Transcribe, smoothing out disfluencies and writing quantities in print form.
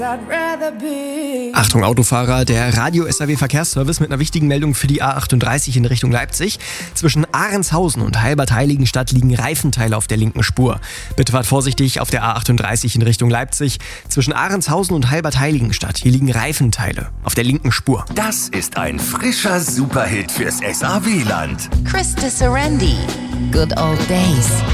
Achtung Autofahrer, der Radio-SAW Verkehrsservice mit einer wichtigen Meldung für die A38 in Richtung Leipzig. Zwischen Ahrenshausen und Halbertheiligenstadt liegen Reifenteile auf der linken Spur. Bitte fahrt vorsichtig auf der A38 in Richtung Leipzig. Zwischen Ahrenshausen und Halbertheiligenstadt, hier liegen Reifenteile auf der linken Spur. Das ist ein frischer Superhit fürs SAW-Land. Krista Serendi, Good Old Days.